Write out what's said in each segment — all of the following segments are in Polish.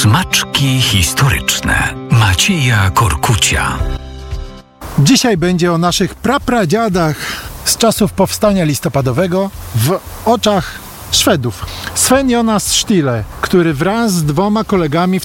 Smaczki historyczne Macieja Korkucia. Dzisiaj będzie o naszych prapradziadach z czasów powstania listopadowego w oczach Szwedów. Sven Jonas Stille, który wraz z 2 kolegami w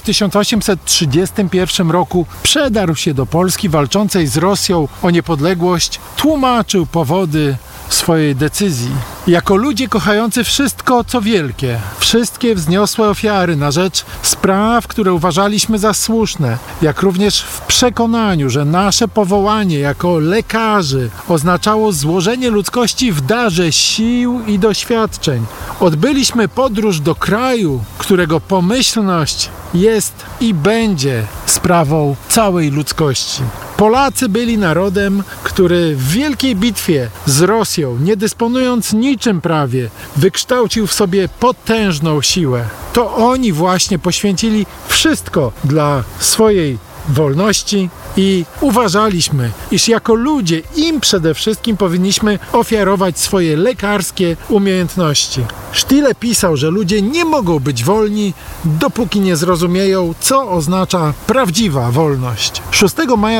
1831 roku przedarł się do Polski walczącej z Rosją o niepodległość, tłumaczył powody swojej decyzji. Jako ludzie kochający wszystko, co wielkie, wszystkie wzniosłe ofiary na rzecz spraw, które uważaliśmy za słuszne, jak również w przekonaniu, że nasze powołanie jako lekarzy oznaczało złożenie ludzkości w darze sił i doświadczeń, odbyliśmy podróż do kraju, którego pomyślność jest i będzie sprawą całej ludzkości. Polacy byli narodem, który w wielkiej bitwie z Rosją, nie dysponując niczym prawie, wykształcił w sobie potężną siłę. To oni właśnie poświęcili wszystko dla swojej wolności i uważaliśmy, iż jako ludzie im przede wszystkim powinniśmy ofiarować swoje lekarskie umiejętności. Stille pisał, że ludzie nie mogą być wolni, dopóki nie zrozumieją, co oznacza prawdziwa wolność. 6 maja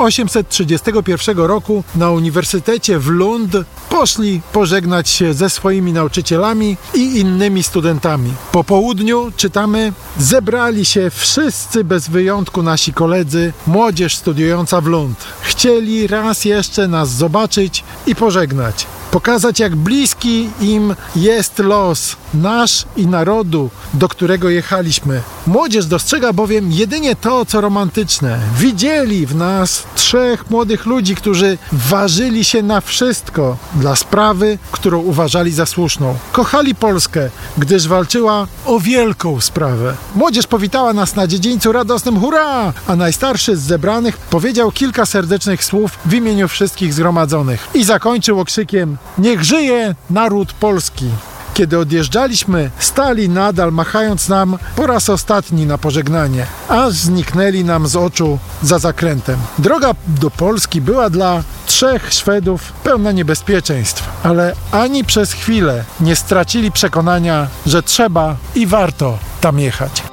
1831 roku na Uniwersytecie w Lund poszli pożegnać się ze swoimi nauczycielami i innymi studentami. Po południu, czytamy, zebrali się wszyscy bez wyjątku nasi koledzy, młodzież studiująca w Lund. Chcieli raz jeszcze nas zobaczyć i pożegnać. Pokazać, jak bliski im jest los nasz i narodu, do którego jechaliśmy. Młodzież dostrzega bowiem jedynie to, co romantyczne. Widzieli w nas 3 młodych ludzi, którzy ważyli się na wszystko dla sprawy, którą uważali za słuszną. Kochali Polskę, gdyż walczyła o wielką sprawę. Młodzież powitała nas na dziedzińcu radosnym hurra, a najstarszy z zebranych powiedział kilka serdecznych słów w imieniu wszystkich zgromadzonych i zakończył okrzykiem: niech żyje naród polski! Kiedy odjeżdżaliśmy, stali nadal, machając nam po raz ostatni na pożegnanie, aż zniknęli nam z oczu za zakrętem. Droga do Polski była dla 3 Szwedów pełna niebezpieczeństw, ale ani przez chwilę nie stracili przekonania, że trzeba i warto tam jechać.